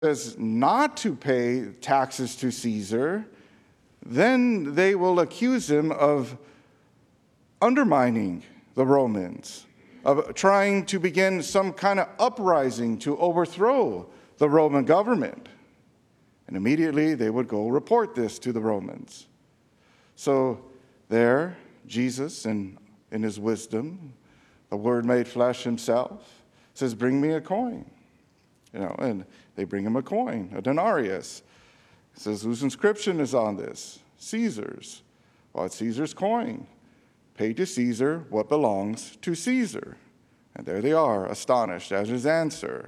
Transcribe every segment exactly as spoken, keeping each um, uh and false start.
says not to pay taxes to Caesar, then they will accuse him of undermining the Romans, of trying to begin some kind of uprising to overthrow the Roman government. And immediately they would go report this to the Romans. So there, Jesus, in, in his wisdom, the Word made flesh himself, says, bring me a coin. You know, and they bring him a coin, a denarius. He says, whose inscription is on this? Caesar's. Well, it's Caesar's coin. Pay to Caesar what belongs to Caesar. And there they are, astonished at his answer.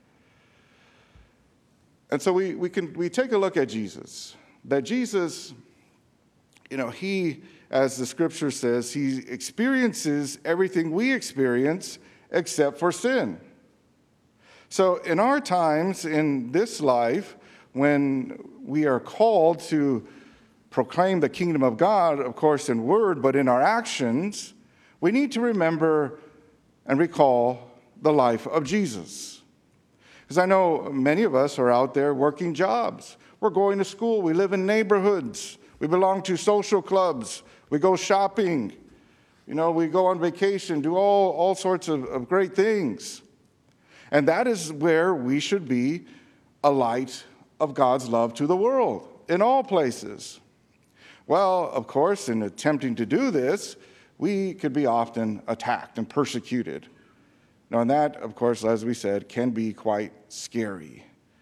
And so we, we can we take a look at Jesus. That Jesus, you know, he, as the scripture says, he experiences everything we experience except for sin. So in our times, in this life, when we are called to proclaim the kingdom of God, of course, in word, but in our actions, we need to remember and recall the life of Jesus. Because I know many of us are out there working jobs. We're going to school. We live in neighborhoods. We belong to social clubs. We go shopping. You know, we go on vacation, do all, all sorts of, of great things. And that is where we should be a light of God's love to the world, in all places. Well, of course, in attempting to do this, we could be often attacked and persecuted. Now, and that, of course, as we said, can be quite scary.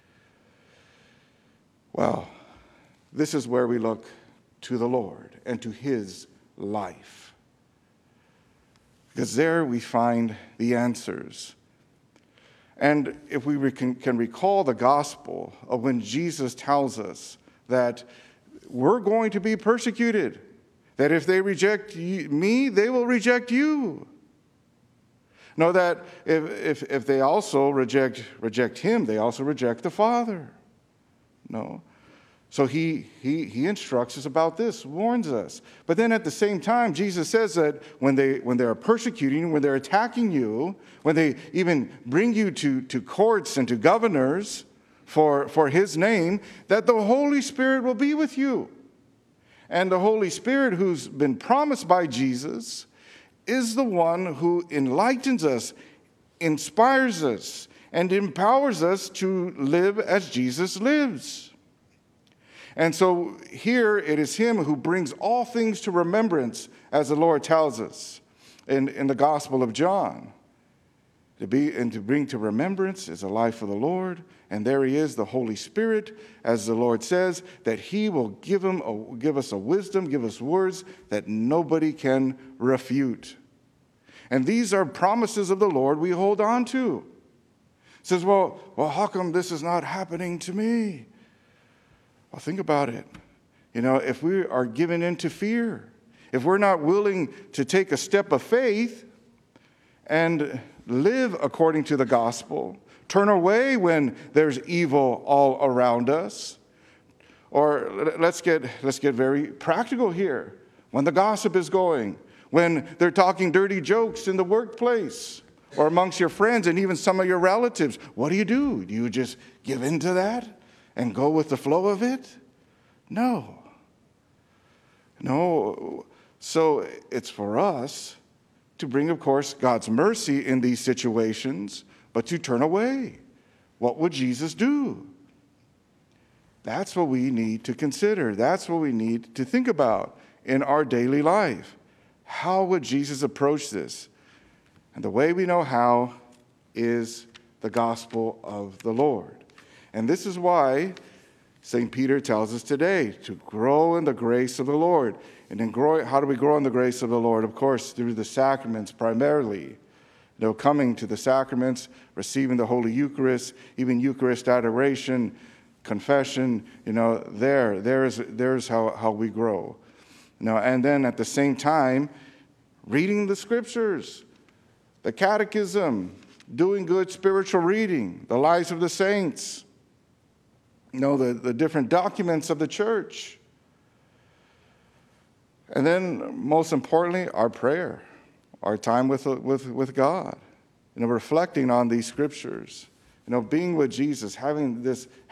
Well, this is where we look to the Lord and to his life. Because there we find the answers. And if we can, can recall the gospel of when Jesus tells us that we're going to be persecuted, that if they reject me, they will reject you. Know that if, if, if they also reject, reject him, they also reject the Father. No. So he, he, he instructs us about this, warns us. But then at the same time, Jesus says that when they, when they are persecuting, when they're attacking you, when they even bring you to, to courts and to governors for, for his name, that the Holy Spirit will be with you. And the Holy Spirit, who's been promised by Jesus, is the one who enlightens us, inspires us, and empowers us to live as Jesus lives. And so here it is him who brings all things to remembrance, as the Lord tells us in, in the Gospel of John. To be and to bring to remembrance is a life of the Lord. And there he is, the Holy Spirit, as the Lord says, that he will give, him a, give us a wisdom, give us words that nobody can refute. And these are promises of the Lord we hold on to. It says, well, well, how come this is not happening to me? Well, think about it. You know, if we are given into fear, if we're not willing to take a step of faith and live according to the gospel, turn away when there's evil all around us, or let's get, let's get very practical here. When the gossip is going, when they're talking dirty jokes in the workplace or amongst your friends and even some of your relatives, what do you do? Do you just give in to that and go with the flow of it? No. No. So it's for us to bring, of course, God's mercy in these situations, but to turn away. What would Jesus do? That's what we need to consider. That's what we need to think about in our daily life. How would Jesus approach this? And the way we know how is the gospel of the Lord. And this is why Saint Peter tells us today to grow in the grace of the Lord. And then grow, how do we grow in the grace of the Lord? Of course, through the sacraments primarily. You know, coming to the sacraments, receiving the Holy Eucharist, even Eucharist adoration, confession, you know, there, there's, there's how, how we grow. You know, and then at the same time, reading the scriptures, the catechism, doing good spiritual reading, the lives of the saints, you know, the, the different documents of the church. And then, most importantly, our prayer, our time with, with, with God, you know, reflecting on these scriptures, You know, being with Jesus, having this